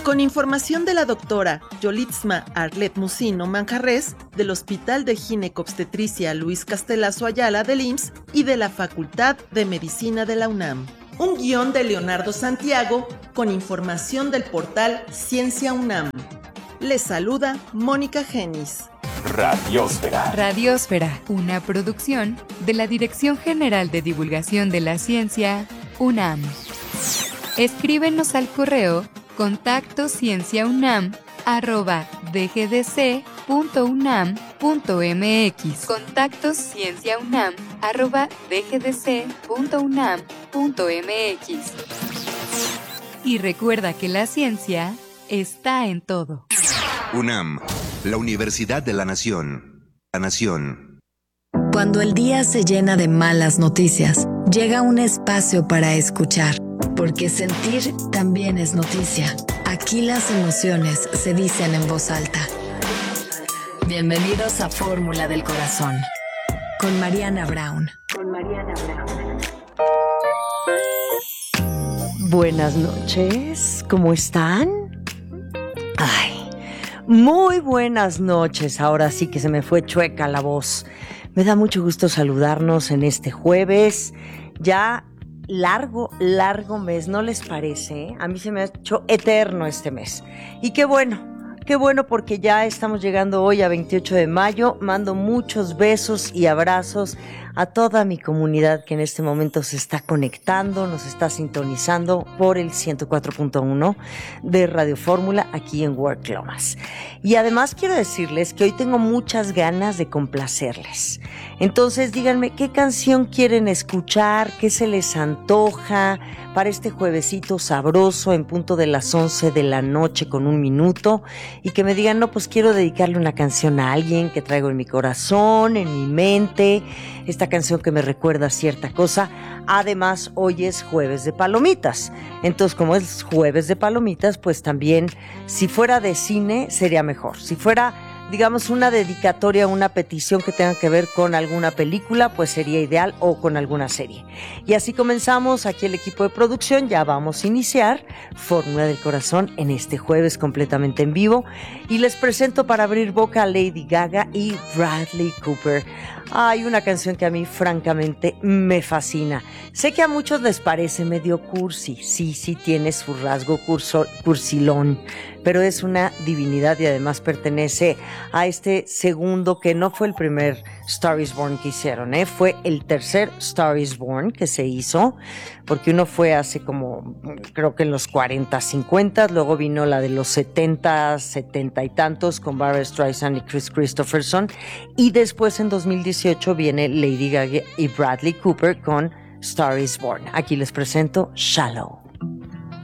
Con información de la doctora Yolitzma Arlet Musino Manjarres, del Hospital de Ginecobstetricia Luis Castelazo Ayala del IMSS y de la Facultad de Medicina de la UNAM. Un guión de Leonardo Santiago con información del portal Ciencia UNAM. Les saluda Mónica Genis. Radiósfera. Radiósfera, una producción de la Dirección General de Divulgación de la Ciencia, UNAM. Escríbenos al correo contactoscienciaunam@dgdc.unam.mx. contactoscienciaunam@dgdc.unam.mx. Y recuerda que la ciencia está en todo. UNAM, la Universidad de la Nación. La Nación. Cuando el día se llena de malas noticias, llega un espacio para escuchar, porque sentir también es noticia. Aquí las emociones se dicen en voz alta. Bienvenidos a Fórmula del Corazón, con Mariana Brown. Buenas noches, ¿cómo están? Ay, muy buenas noches. Ahora sí que se me fue chueca la voz. Me da mucho gusto saludarnos en este jueves. Ya largo mes, ¿no les parece? A mí se me ha hecho eterno este mes. Y qué bueno porque ya estamos llegando hoy a 28 de mayo. Mando muchos besos y abrazos a toda mi comunidad que en este momento se está conectando, nos está sintonizando por el 104.1 de Radio Fórmula aquí en Work Lomas. Y además quiero decirles que hoy tengo muchas ganas de complacerles. Entonces díganme qué canción quieren escuchar, qué se les antoja para este juevesito sabroso en punto de las 11 de la noche con 1 minuto, y que me digan, no, pues quiero dedicarle una canción a alguien que traigo en mi corazón, en mi mente, esta canción que me recuerda cierta cosa. Además, hoy es jueves de palomitas. Entonces, como es jueves de palomitas, pues también, si fuera de cine, sería mejor. Si fuera, digamos, una dedicatoria, una petición que tenga que ver con alguna película, pues sería ideal, o con alguna serie. Y así comenzamos aquí el equipo de producción. Ya vamos a iniciar Fórmula del Corazón en este jueves completamente en vivo. Y les presento para abrir boca a Lady Gaga y Bradley Cooper. Hay una canción que a mí francamente me fascina. Sé que a muchos les parece medio cursi, sí tiene su rasgo cursilón, pero es una divinidad y además pertenece a este segundo, que no fue el primer Star is Born que hicieron, fue el tercer Star is Born que se hizo, porque uno fue hace como, creo que en los 40, 50, luego vino la de los 70, 70 y tantos con Barbra Streisand y Chris Christopherson, y después en 2018 viene Lady Gaga y Bradley Cooper con Star is Born. Aquí les presento Shallow.